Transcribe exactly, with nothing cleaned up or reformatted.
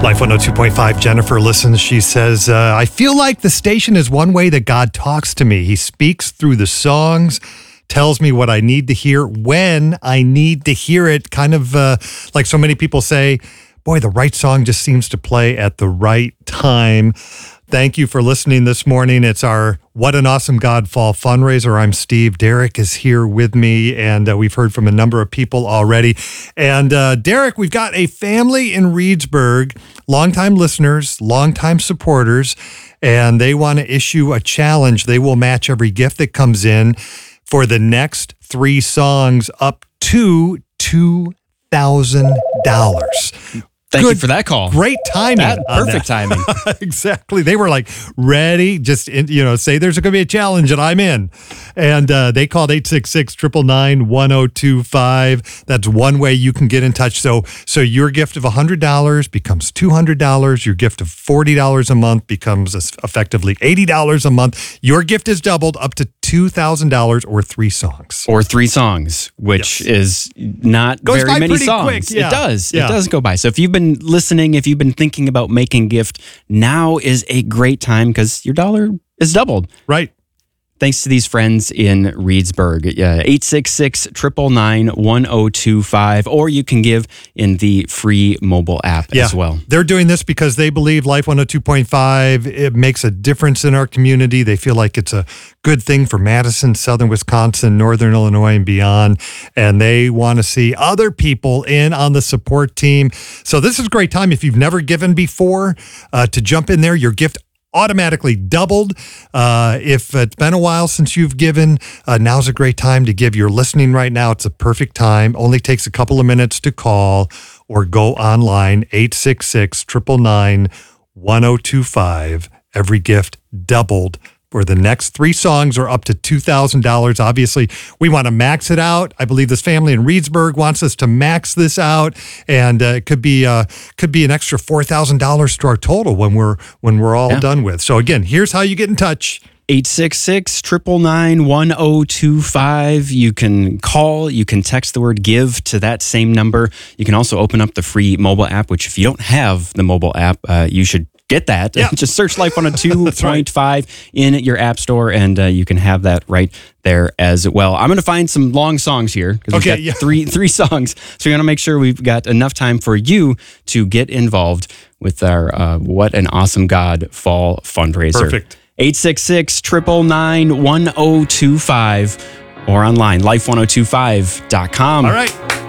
Life one oh two point five, Jennifer listens. She says, uh, I feel like the station is one way that God talks to me. He speaks through the songs, tells me what I need to hear when I need to hear it. Kind of uh, like so many people say, boy, the right song just seems to play at the right time. Thank you for listening this morning. It's our What an Awesome God Fall fundraiser. I'm Steve. Derek is here with me, and uh, we've heard from a number of people already. And uh, Derek, we've got a family in Reedsburg, longtime listeners, longtime supporters, and they want to issue a challenge. They will match every gift that comes in for the next three songs up to two thousand dollars. Thank Good, you for that call. Great timing. That, perfect that. timing. Exactly. They were like ready, just, in, you know, say there's going to be a challenge and I'm in. And uh, they called eight six six, nine nine nine, one oh two five. That's one way you can get in touch. So so your gift of one hundred dollars becomes two hundred dollars. Your gift of forty dollars a month becomes effectively eighty dollars a month. Your gift is doubled up to two thousand dollars or three songs. Or three songs, which yes. is not Goes very by many pretty songs. Quick. Yeah. It does. Yeah. It does go by. So if you've been listening, if you've been thinking about making a gift, now is a great time because your dollar is doubled. Right. Thanks to these friends in Reedsburg. Uh, eight six six, nine nine nine, one oh two five, or you can give in the free mobile app yeah. as well. They're doing this because they believe Life one oh two point five, it makes a difference in our community. They feel like it's a good thing for Madison, Southern Wisconsin, Northern Illinois, and beyond. And they want to see other people in on the support team. So this is a great time if you've never given before uh, to jump in there. Your gift automatically doubled. Uh, if it's been a while since you've given, uh, now's a great time to give. You're listening right now. It's a perfect time. Only takes a couple of minutes to call or go online, eight six six, nine nine nine, one oh two five. Every gift doubled for the next three songs or up to two thousand dollars. Obviously, we want to max it out. I believe this family in Reedsburg wants us to max this out, and uh, it could be uh, could be an extra four thousand dollars to our total when we're when we're all yeah. done with. So again, here's how you get in touch. eight six six, nine nine nine, one oh two five. You can call, you can text the word give to that same number. You can also open up the free mobile app, which if you don't have the mobile app, uh, you should get that. Yeah. Just search Life one oh two point five right. in your app store, and uh, you can have that right there as well. I'm going to find some long songs here because okay, we've got yeah. three three songs. So we're going to make sure we've got enough time for you to get involved with our uh, What an Awesome God Fall fundraiser. Perfect. eight six six, nine nine nine, one oh two five or online, life one oh two five dot com. All right.